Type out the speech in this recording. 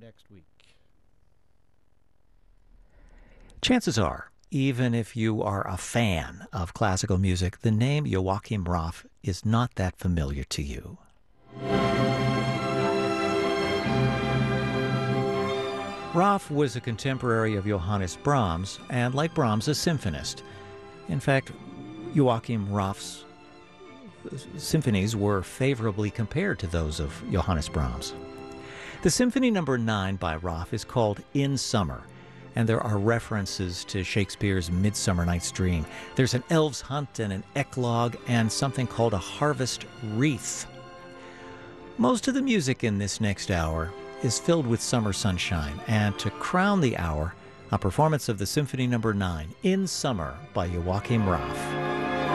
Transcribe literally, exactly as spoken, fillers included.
next week. Chances are, even if you are a fan of classical music, the name Joachim Raff is not that familiar to you. Raff was a contemporary of Johannes Brahms, and like Brahms, a symphonist. In fact, Joachim Raff's symphonies were favorably compared to those of Johannes Brahms. The Symphony Number nine by Raff is called In Summer, and there are references to Shakespeare's Midsummer Night's Dream. There's an elf's hunt and an eclogue and something called a harvest wreath. Most of the music in this next hour is filled with summer sunshine, and to crown the hour, a performance of the Symphony Number nine, In Summer by Joachim Raff.